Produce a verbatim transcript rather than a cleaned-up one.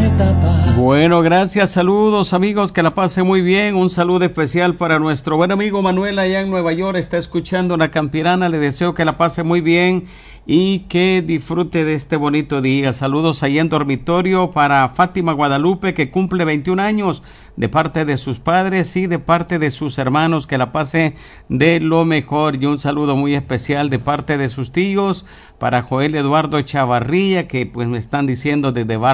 etapa. Bueno, gracias, saludos amigos, que la pase muy bien. Un saludo especial para nuestro buen amigo Manuel allá en Nueva York, está escuchando La Campirana. Le deseo que la pase muy bien y que disfrute de este bonito día. Saludos allá en dormitorio para Fátima Guadalupe, que cumple veintiún años, de parte de sus padres y de parte de sus hermanos. Que la pase de lo mejor, y un saludo muy especial de parte de sus tíos para Joel Eduardo Chavarría, que pues me están diciendo desde Bar